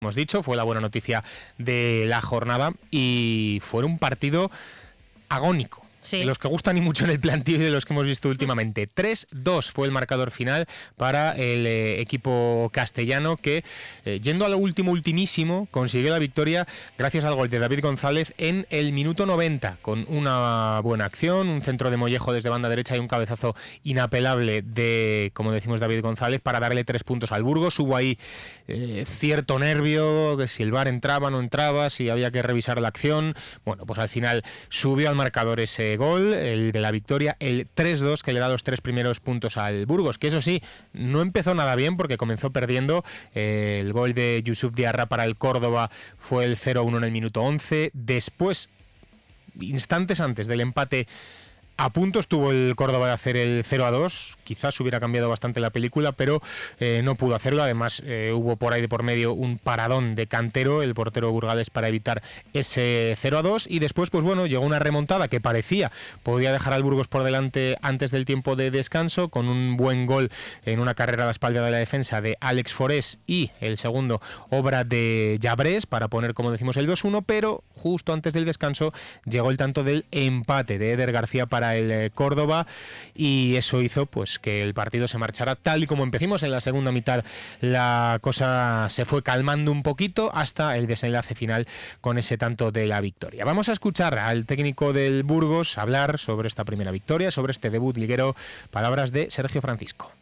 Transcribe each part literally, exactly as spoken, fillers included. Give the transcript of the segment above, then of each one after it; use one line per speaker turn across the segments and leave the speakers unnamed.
hemos dicho, fue la buena noticia de la jornada y fue un partido agónico. Sí. De los que gustan y mucho en el plantillo y de los que hemos visto últimamente. tres dos fue el marcador final para el eh, equipo castellano que, eh, yendo a lo último, ultimísimo, consiguió la victoria gracias al gol de David González en el minuto noventa, con una buena acción, un centro de Mollejo desde banda derecha y un cabezazo inapelable de, como decimos, David González para darle tres puntos al Burgos. Hubo ahí eh, cierto nervio, que si el V A R entraba o no entraba, si había que revisar la acción. Bueno, pues al final subió al marcador ese gol, el de la victoria, el tres dos, que le da los tres primeros puntos al Burgos, que eso sí, no empezó nada bien porque comenzó perdiendo. Eh, el gol de Yusuf Diarra para el Córdoba fue el cero uno en el minuto once. Después, instantes antes del empate, a punto estuvo el Córdoba de hacer el cero a dos, quizás hubiera cambiado bastante la película, pero eh, no pudo hacerlo. Además eh, hubo por ahí de por medio un paradón de Cantero, el portero burgalés, para evitar ese cero a dos, y después pues bueno, llegó una remontada que parecía podía dejar al Burgos por delante antes del tiempo de descanso, con un buen gol en una carrera a la espalda de la defensa de Alex Forés y el segundo obra de Llabrés para poner, como decimos, el dos uno, pero justo antes del descanso llegó el tanto del empate de Eder García para el Córdoba, y eso hizo pues que el partido se marchara tal y como empezamos. En la segunda mitad la cosa se fue calmando un poquito hasta el desenlace final con ese tanto de la victoria. Vamos a escuchar al técnico del Burgos hablar sobre esta primera victoria, sobre este debut liguero. Palabras de Sergio Francisco.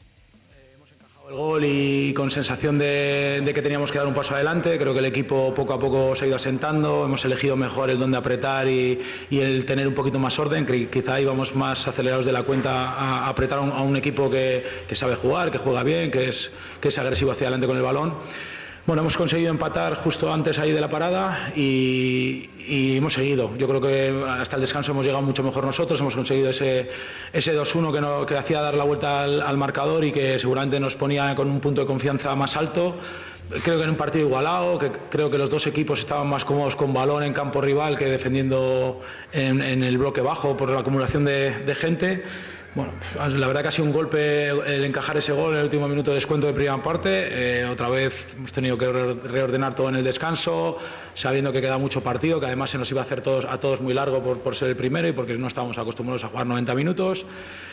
El gol y con sensación de, de que teníamos que dar un paso adelante. Creo que el equipo poco a poco se ha ido asentando, hemos elegido mejor el dónde apretar y, y el tener un poquito más orden. Quizá íbamos más acelerados de la cuenta a, a apretar a un, a un equipo que, que sabe jugar, que juega bien, que es, que es agresivo hacia adelante con el balón. Bueno, hemos conseguido empatar justo antes ahí de la parada y, y hemos seguido. Yo creo que hasta el descanso hemos llegado mucho mejor nosotros, hemos conseguido ese, ese dos uno que, no, que hacía dar la vuelta al, al marcador y que seguramente nos ponía con un punto de confianza más alto. Creo que en un partido igualado, que creo que los dos equipos estaban más cómodos con balón en campo rival que defendiendo en, en el bloque bajo por la acumulación de, de gente. Bueno, la verdad que ha sido un golpe el encajar ese gol en el último minuto de descuento de primera parte. Eh, otra vez hemos tenido que reordenar todo en el descanso, sabiendo que queda mucho partido, que además se nos iba a hacer todos, a todos muy largo por, por ser el primero y porque no estábamos acostumbrados a jugar noventa minutos.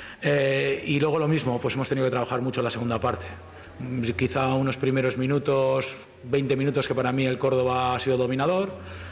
Eh, y luego lo mismo, pues hemos tenido que trabajar mucho en la segunda parte. Quizá unos primeros minutos, veinte minutos que para mí el Córdoba ha sido dominador.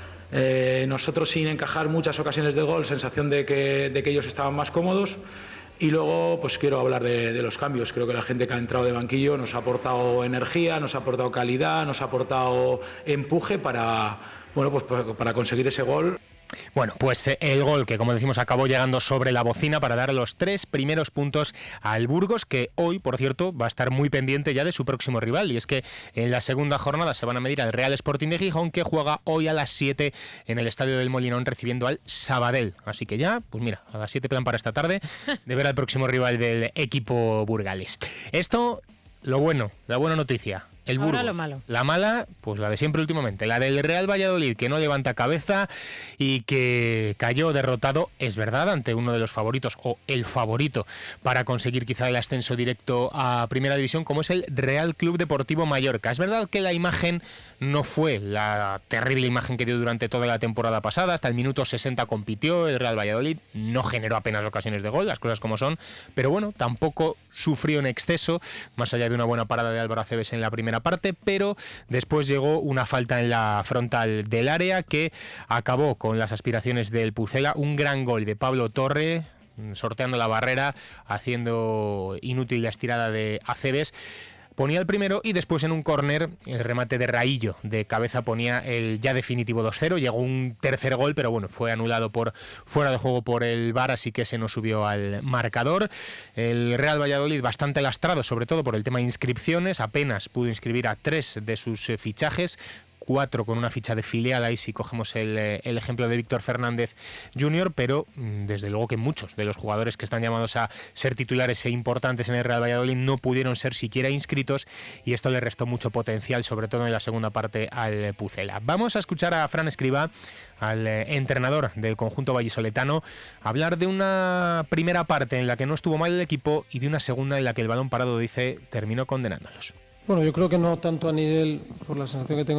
Eh, nosotros sin encajar muchas ocasiones de gol, sensación de que, de que ellos estaban más cómodos. Y luego pues quiero hablar de, de los cambios. Creo que la gente que ha entrado de banquillo nos ha aportado energía, nos ha aportado calidad, nos ha aportado empuje para, bueno, pues para conseguir ese gol.
Bueno, pues eh, el gol que, como decimos, acabó llegando sobre la bocina para dar los tres primeros puntos al Burgos, que hoy, por cierto, va a estar muy pendiente ya de su próximo rival, y es que en la segunda jornada se van a medir al Real Sporting de Gijón, que juega hoy a las siete en el Estadio del Molinón recibiendo al Sabadell. Así que ya, pues mira, a las siete plan para esta tarde de ver al próximo rival del equipo burgalés. Esto, lo bueno, la buena noticia. El Burgos.
Ahora lo malo.
La mala, pues la de siempre últimamente, la del Real Valladolid, que no levanta cabeza y que cayó derrotado, es verdad, ante uno de los favoritos, o el favorito, para conseguir quizá el ascenso directo a Primera División, como es el Real Club Deportivo Mallorca. Es verdad que la imagen no fue la terrible imagen que dio durante toda la temporada pasada. Hasta el minuto sesenta compitió el Real Valladolid, no generó apenas ocasiones de gol, las cosas como son, pero bueno, tampoco sufrió en exceso, más allá de una buena parada de Álvaro Aceves en la primera parte, pero después llegó una falta en la frontal del área que acabó con las aspiraciones del Pucela. Un gran gol de Pablo Torre, sorteando la barrera, haciendo inútil la estirada de Aceves. Ponía el primero y después en un córner el remate de Raillo de cabeza ponía el ya definitivo dos cero. Llegó un tercer gol, pero bueno, fue anulado por fuera de juego por el V A R, así que se nos subió al marcador. El Real Valladolid bastante lastrado, sobre todo por el tema de inscripciones, apenas pudo inscribir a tres de sus fichajes, cuatro con una ficha de filial, ahí si cogemos el, el ejemplo de Víctor Fernández junior, pero desde luego que muchos de los jugadores que están llamados a ser titulares e importantes en el Real Valladolid no pudieron ser siquiera inscritos, y esto le restó mucho potencial, sobre todo en la segunda parte, al Pucela. Vamos a escuchar a Fran Escribá, al entrenador del conjunto vallisoletano, hablar de una primera parte en la que no estuvo mal el equipo y de una segunda en la que el balón parado, dice, terminó condenándolos.
Bueno, yo creo que no tanto a nivel, por la sensación que tengo